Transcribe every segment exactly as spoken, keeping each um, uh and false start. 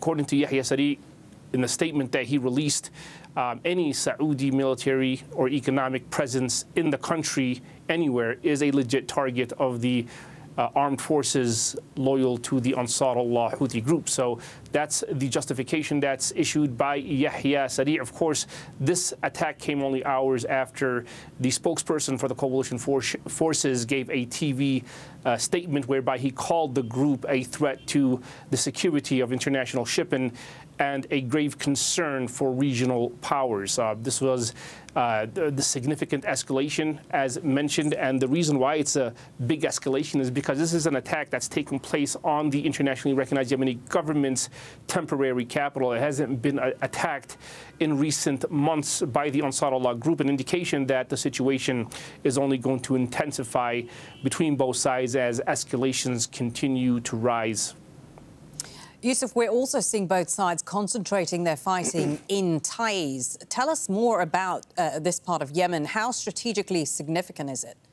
according to Yahya Saree, in the statement that he released, um, any Saudi military or economic presence in the country anywhere is a legit target of the uh, armed forces loyal to the Ansar Allah Houthi group. So that's the justification that's issued by Yahya Saree. Of course, this attack came only hours after the spokesperson for the coalition for forces gave a T V uh, statement whereby he called the group a threat to the security of international shipping and a grave concern for regional powers. Uh, this was uh, the, the significant escalation, as mentioned, and the reason why it's a big escalation is because this is an attack that's taken place on the internationally recognized Yemeni government's temporary capital. It hasn't been uh, attacked in recent months by the Ansar Allah group, an indication that the situation is only going to intensify between both sides as escalations continue to rise. Yusuf, we're also seeing both sides concentrating their fighting in Taiz. Tell us more about uh, this part of Yemen. How strategically significant is it?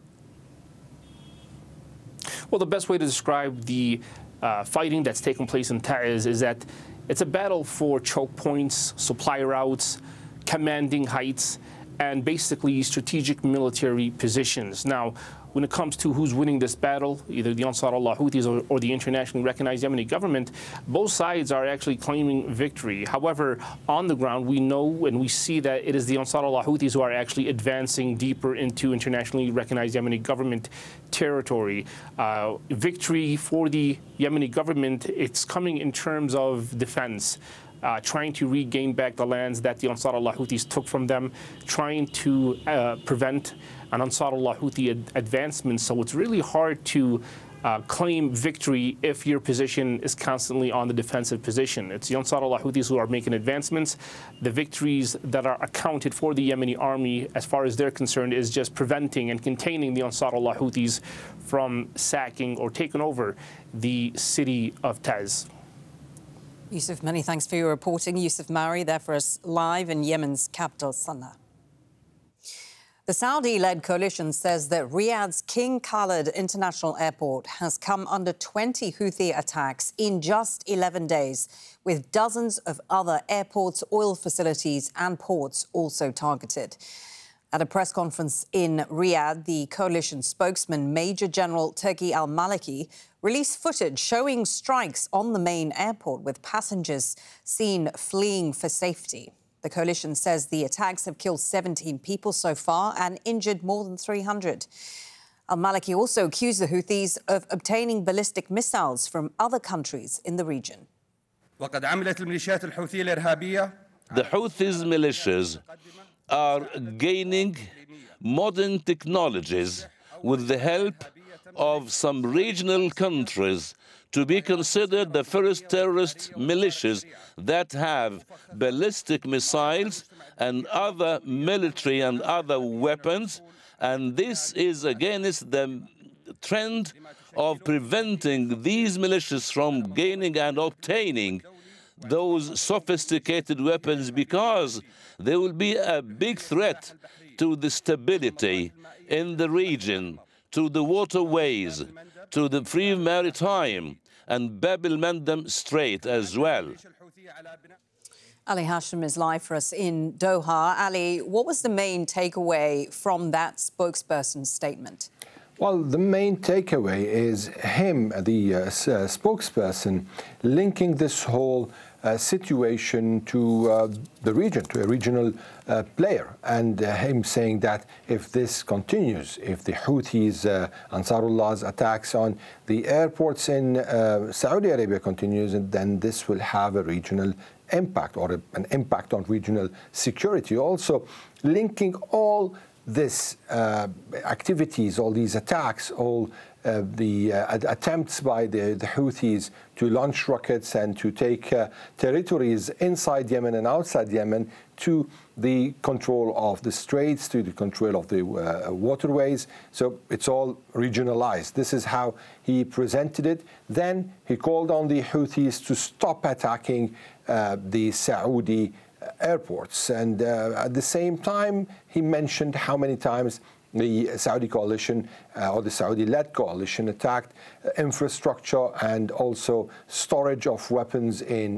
Well, the best way to describe the uh, fighting that's taking place in Taiz is that it's a battle for choke points, supply routes, commanding heights, and basically strategic military positions. Now, when it comes to who's winning this battle, either the Ansar Allah Houthis or, or the internationally recognized Yemeni government, both sides are actually claiming victory. However, on the ground, we know and we see that it is the Ansar Allah Houthis who are actually advancing deeper into internationally recognized Yemeni government territory. Uh, victory for the Yemeni government, it's coming in terms of defense. Uh, trying to regain back the lands that the Ansar Allah Houthis took from them, trying to uh, prevent an Ansar Allah Houthi ad advancement. So it's really hard to uh, claim victory if your position is constantly on the defensive position. It's the Ansar Allah Houthis who are making advancements. The victories that are accounted for the Yemeni army, as far as they're concerned, is just preventing and containing the Ansar Allah Houthis from sacking or taking over the city of Taiz. Yusuf, many thanks for your reporting. Yusuf Mauri there for us live in Yemen's capital, Sana'a. The Saudi-led coalition says that Riyadh's King Khalid International Airport has come under twenty Houthi attacks in just eleven days, with dozens of other airports, oil facilities and ports also targeted. At a press conference in Riyadh, the coalition spokesman, Major General Turki al-Maliki, released footage showing strikes on the main airport with passengers seen fleeing for safety. The coalition says the attacks have killed seventeen people so far and injured more than three hundred. Al-Maliki also accused the Houthis of obtaining ballistic missiles from other countries in the region. The Houthis militias are gaining modern technologies with the help of some regional countries to be considered the first terrorist militias that have ballistic missiles and other military and other weapons. And this is against the trend of preventing these militias from gaining and obtaining those sophisticated weapons, because there will be a big threat to the stability in the region, to the waterways, to the free maritime, and Bab el-Mandeb Strait as well. Ali Hashim is live for us in Doha. Ali, what was the main takeaway from that spokesperson's statement? Well, the main takeaway is him, the uh, spokesperson, linking this whole uh, situation to uh, the region, to a regional uh, player, and uh, him saying that if this continues, if the Houthis, uh, Ansarullah's attacks on the airports in uh, Saudi Arabia continues, then this will have a regional impact, or a, an impact on regional security. Also linking all this uh, activities, all these attacks, all uh, the uh, attempts by the, the Houthis to launch rockets and to take uh, territories inside Yemen and outside Yemen, to the control of the straits, to the control of the uh, waterways. So it's all regionalized. This is how he presented it. Then he called on the Houthis to stop attacking uh, the Saudi airports. And uh, at the same time, he mentioned how many times the Saudi coalition uh, or the Saudi-led coalition attacked uh, infrastructure and also storage of weapons in